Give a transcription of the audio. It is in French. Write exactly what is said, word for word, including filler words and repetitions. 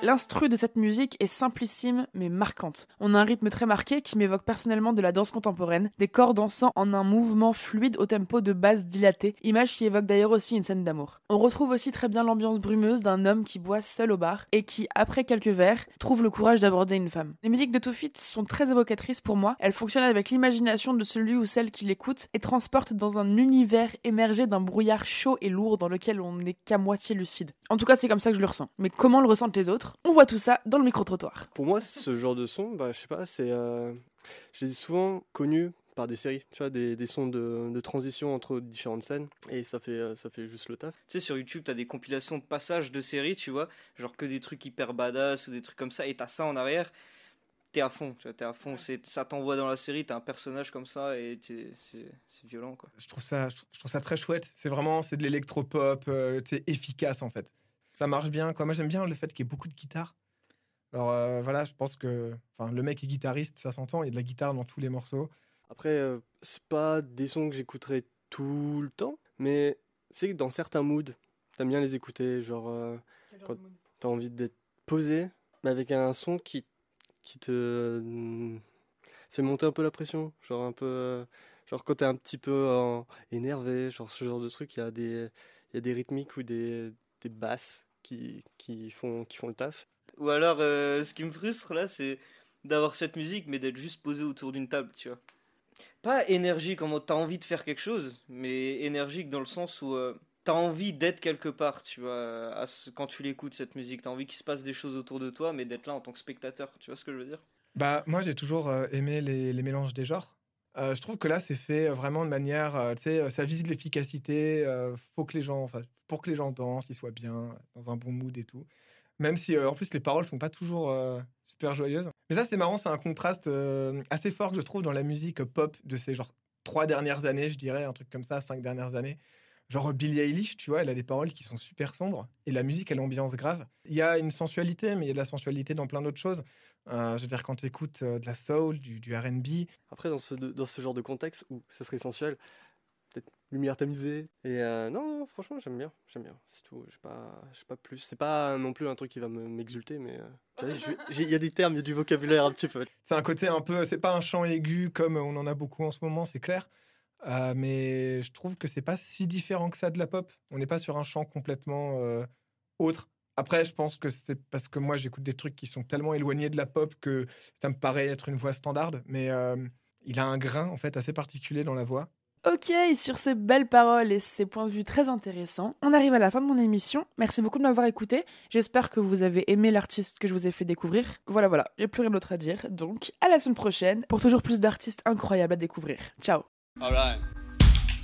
L'instru de cette musique est simplissime mais marquante. On a un rythme très marqué qui m'évoque personnellement de la danse contemporaine, des corps dansant en un mouvement fluide au tempo de basse dilatée, image qui évoque d'ailleurs aussi une scène d'amour. On retrouve aussi très bien l'ambiance brumeuse d'un homme qui boit seul au bar et qui, après quelques verres, trouve le courage d'aborder une femme. Les musiques de Too Feat sont très évocatrices pour moi, elles fonctionnent avec l'imagination de celui ou celle qui l'écoute et transportent dans un univers émergé d'un brouillard chaud et lourd dans lequel on n'est qu'à moitié lucide. En tout cas, c'est comme ça que je le ressens. Mais comment le ressentent les autres ? On voit tout ça dans le micro-trottoir. Pour moi, ce genre de son, bah, je sais pas, c'est, euh, je l'ai souvent connu par des séries, tu vois, des, des sons de, de transition entre différentes scènes, et ça fait, euh, ça fait juste le taf. Tu sais, sur YouTube, t'as des compilations de passages de séries, tu vois, genre que des trucs hyper badass ou des trucs comme ça, et t'as ça en arrière, t'es à fond, tu vois, t'es à fond, c'est, ça t'envoie dans la série, t'as un personnage comme ça, et c'est, c'est violent, quoi. Je trouve ça, je trouve ça très chouette, c'est vraiment, c'est de l'électropop, euh, tu sais, efficace, en fait. Ça marche bien, quoi. Moi, j'aime bien le fait qu'il y ait beaucoup de guitare. Alors, euh, voilà, je pense que, enfin, le mec est guitariste, ça s'entend, il y a de la guitare dans tous les morceaux. Après, euh, c'est pas des sons que j'écouterai tout le temps, mais c'est que dans certains moods, t'aimes bien les écouter, genre euh, quand t'as envie d'être posé, mais avec un son qui, qui te euh, fait monter un peu la pression, genre un peu, euh, genre quand t'es un petit peu euh, énervé, genre ce genre de truc, il y a des, il y a des rythmiques ou des, des basses qui, qui font, qui font le taf. Ou alors, euh, ce qui me frustre là, c'est d'avoir cette musique, mais d'être juste posé autour d'une table, tu vois. Pas énergique, en mode t'as envie de faire quelque chose, mais énergique dans le sens où euh, t'as envie d'être quelque part, tu vois, à ce- quand tu l'écoutes cette musique, t'as envie qu'il se passe des choses autour de toi, mais d'être là en tant que spectateur, tu vois ce que je veux dire ? Bah, moi, j'ai toujours euh, aimé les, les mélanges des genres. Euh, je trouve que là, c'est fait euh, vraiment de manière, euh, tu sais, euh, ça vise l'efficacité. Euh, faut que les gens, enfin, pour que les gens dansent, ils soient bien, dans un bon mood et tout. Même si, euh, en plus, les paroles sont pas toujours euh, super joyeuses. Mais ça, c'est marrant, c'est un contraste euh, assez fort que je trouve dans la musique pop de ces genre trois dernières années, je dirais, un truc comme ça, cinq dernières années. Genre Billie Eilish, tu vois, elle a des paroles qui sont super sombres et la musique, elle ambiance grave. Il y a une sensualité, mais il y a de la sensualité dans plein d'autres choses. Euh, je veux dire, quand tu écoutes euh, de la soul, du, du R and B. Après, dans ce, dans ce genre de contexte où ça serait sensuel, peut-être lumière tamisée. Et euh, non, non, franchement, j'aime bien, j'aime bien, c'est tout. J'ai pas, j'ai pas plus. C'est pas non plus un truc qui va me- m'exulter, mais euh, tu vois, je- j'ai- il y a des termes, il y a du vocabulaire un petit peu. C'est un côté un peu, c'est pas un chant aigu comme on en a beaucoup en ce moment, c'est clair. Euh, mais je trouve que c'est pas si différent que ça de la pop. On n'est pas sur un chant complètement euh, autre. Après, je pense que c'est parce que moi, j'écoute des trucs qui sont tellement éloignés de la pop que ça me paraît être une voix standard. Mais euh, il a un grain, en fait, assez particulier dans la voix. Ok, sur ces belles paroles et ces points de vue très intéressants, on arrive à la fin de mon émission. Merci beaucoup de m'avoir écouté. J'espère que vous avez aimé l'artiste que je vous ai fait découvrir. Voilà, voilà, j'ai plus rien d'autre à dire. Donc, à la semaine prochaine pour toujours plus d'artistes incroyables à découvrir. Ciao. All right.